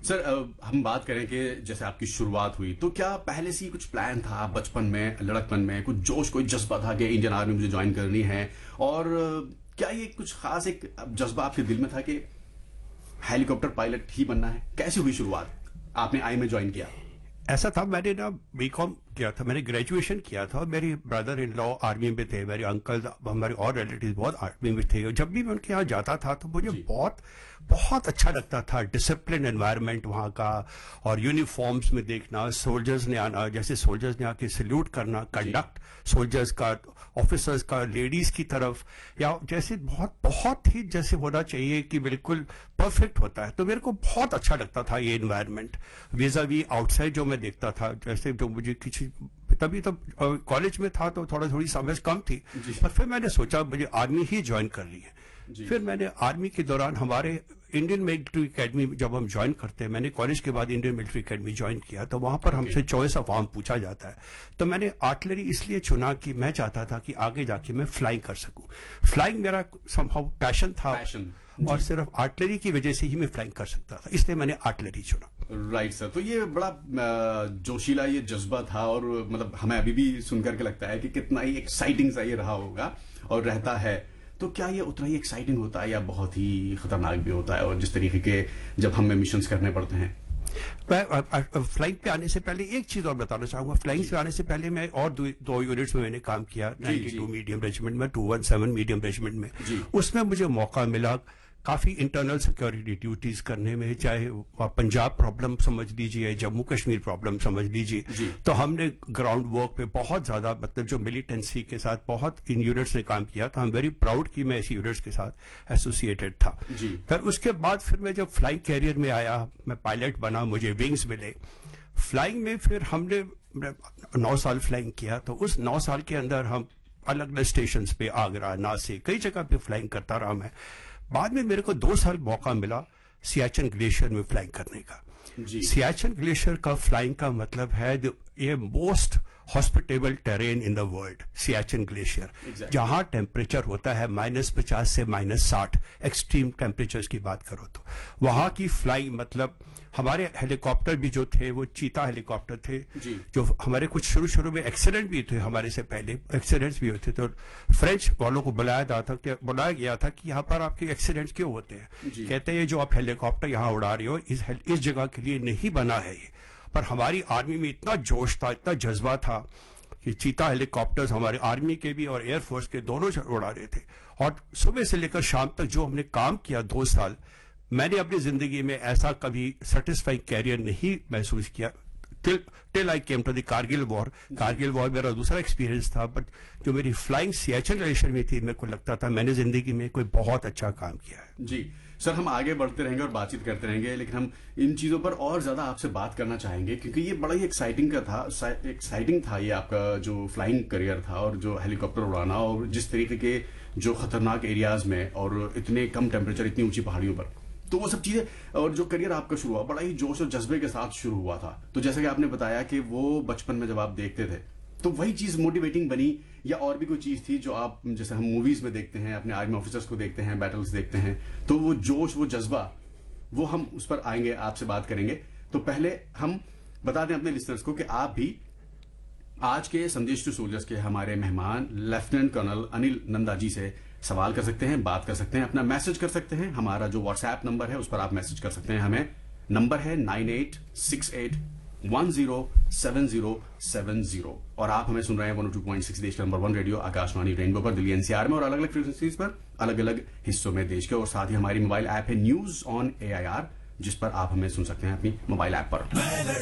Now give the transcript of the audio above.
Sir हम बात करें कि जैसे आपकी शुरुआत हुई तो क्या पहले से ही कुछ प्लान था बचपन में, लड़कपन में कुछ जोश, कोई जज्बा था कि इंडियन आर्मी मुझे ज्वाइन करनी है? और क्या ये कुछ खास एक जज्बा आपके दिल में था कि हेलीकॉप्टर पायलट ही बनना है? कैसे हुई शुरुआत, आपने आई में ज्वाइन किया? ऐसा था, मैंने ना बीकॉम किया था, मैंने ग्रेजुएशन किया था और मेरे ब्रदर इन लॉ आर्मी में थे, मेरे अंकल, हमारे और रिलेटिव बहुत आर्मी में थे। और जब भी मैं उनके यहाँ जाता था तो मुझे बहुत बहुत अच्छा लगता था, डिसिप्लिन एनवायरनमेंट वहाँ का, और यूनिफॉर्म्स में देखना, सोल्जर्स ने आना, जैसे सोल्जर्स ने आके सल्यूट करना, कंडक्ट सोल्जर्स का, ऑफिसर्स का लेडीज की तरफ, या जैसे बहुत बहुत ही जैसे होना चाहिए कि बिल्कुल परफेक्ट होता है। तो मेरे को बहुत अच्छा लगता था ये एनवायरनमेंट वीजा वी आउटसाइड जो मैं देखता था। जैसे जो मुझे किसी तभी तो कॉलेज में था तो थोड़ी समझ कम थी, पर फिर मैंने सोचा मुझे आर्मी ही ज्वाइन कर ली है। फिर मैंने आर्मी के दौरान हमारे इंडियन मिलिट्री एकेडमी जब हम ज्वाइन करते हैं, मैंने कॉलेज के बाद इंडियन मिलिट्री एकेडमी ज्वाइन किया, तो वहां पर हमसे चॉइस ऑफ आर्म पूछा जाता है। तो मैंने आर्टिलरी इसलिए चुना कि मैं चाहता था कि आगे जाके मैं फ्लाइंग कर सकूं। फ्लाइंग मेरा समहाउ पैशन था, और सिर्फ आर्टिलरी की वजह से ही मैं फ्लाइंग कर सकता था, इसलिए मैंने आर्टिलरी चुना। राइट सर, तो ये बड़ा जोशीला ये जज्बा था, और मतलब हमें अभी भी सुनकर के लगता है कि कितना ही एक्साइटिंग सा ये रहा होगा और रहता है। तो क्या ये उतना ही एक्साइटिंग होता है या बहुत ही खतरनाक भी होता है? और जिस तरीके के जब हमें मिशंस करने पड़ते हैं। फ्लाइंग पे आने से पहले एक चीज और बताना चाहूंगा। फ्लाइंग से आने से पहले मैं और दो यूनिट्स में मैंने काम किया, 92 मीडियम रेजिमेंट में, 217 मीडियम रेजिमेंट में। उसमें मुझे मौका मिला काफी इंटरनल सिक्योरिटी ड्यूटीज करने में, चाहे पंजाब प्रॉब्लम समझ लीजिए, जम्मू कश्मीर प्रॉब्लम समझ लीजिए। तो हमने ग्राउंड वर्क पे बहुत ज्यादा, मतलब जो मिलिटेंसी के साथ बहुत इन यूनिट्स ने काम किया था। आई एम वेरी प्राउड कि मैं ऐसी यूनिट्स के साथ एसोसिएटेड था। फिर उसके बाद फिर मैं जब फ्लाइंग कैरियर में आया, मैं पायलट बना, मुझे विंग्स मिले फ्लाइंग में। फिर हमने 9 साल फ्लाइंग किया, तो उस 9 साल के अंदर हम अलग अलग स्टेशन पे, आगरा, नासिक, कई जगह पे फ्लाइंग करता रहा मैं। बाद में मेरे को 2 साल मौका मिला सियाचिन ग्लेशियर में फ्लाइंग करने का। सियाचिन ग्लेशियर का फ्लाइंग का मतलब है ये most hospitable terrain in the world, Siachen glacier, जहां टेम्परेचर होता है -50 से -60, एक्सट्रीम टेम्परेचर्स की बात करो तो वहां की फ्लाइंग, मतलब हमारे हेलीकॉप्टर भी जो थे वो चीता हेलीकॉप्टर थे, जो हमारे कुछ शुरू में एक्सीडेंट भी थे, हमारे से पहले एक्सीडेंट्स भी होते। तो फ्रेंच वालों को बुलाया गया था कि यहाँ पर आपके एक्सीडेंट्स क्यों होते हैं? कहते हैं जो आप हेलीकॉप्टर यहाँ उड़ा रहे हो इस जगह के लिए नहीं बना है ये। पर हमारी आर्मी में इतना जोश था, इतना जज्बा था कि चीता हेलीकॉप्टर्स हमारे आर्मी के भी और एयरफोर्स के दोनों उड़ा रहे थे। और सुबह से लेकर शाम तक जो हमने काम किया 2 साल, मैंने अपनी जिंदगी में ऐसा कभी सेटिस्फाइंग कैरियर नहीं महसूस किया till I came to the Kargil war. Kargil war मेरा दूसरा एक्सपीरियंस था, बट जो मेरी फ्लाइंग सियाचिन ग्लेशियर में थी, मेरे को लगता था मैंने जिंदगी में कोई बहुत अच्छा काम किया है। जी सर, हम आगे बढ़ते रहेंगे और बातचीत करते रहेंगे, लेकिन हम इन चीजों पर और ज्यादा आपसे बात करना चाहेंगे क्योंकि ये बड़ा ही एक्साइटिंग था ये आपका जो फ्लाइंग करियर था, और जो हेलीकॉप्टर उड़ाना, और जिस तरीके के जो खतरनाक एरियाज में और इतने कम टेम्परेचर, इतनी ऊंची पहाड़ियों पर, तो वो सब चीजें, और जो करियर आपका शुरू हुआ बड़ा ही जोश और जज्बे के साथ शुरू हुआ था। तो जैसा कि आपने बताया कि वो बचपन में जब आप देखते थे तो वही चीज मोटिवेटिंग बनी, या और भी कोई चीज थी जो आप, जैसे हम मूवीज में देखते हैं, अपने आर्मी ऑफिसर्स को देखते हैं, बैटल्स देखते हैं, तो वो जोश, वो जज्बा, वो हम उस पर आएंगे, आपसे बात करेंगे। तो पहले हम बता दें अपने लिसनर्स को कि आप भी आज के संदेश टू सोल्जर्स के हमारे मेहमान लेफ्टिनेंट कर्नल अनिल नंदा जी से सवाल कर सकते हैं, बात कर सकते हैं, अपना मैसेज कर सकते हैं। हमारा जो व्हाट्सएप नंबर है उस पर आप मैसेज कर सकते हैं हमें। नंबर है 9868107070, और आप हमें सुन रहे हैं 102.6 देश का नंबर 1 रेडियो आकाशवाणी रेनबो पर, दिल्ली एनसीआर में, और अलग अलग फ्रीक्वेंसीज पर अलग अलग हिस्सों में देश के। और साथ ही हमारी मोबाइल ऐप है न्यूज ऑन AIR, जिस पर आप हमें सुन सकते हैं अपनी मोबाइल ऐप पर।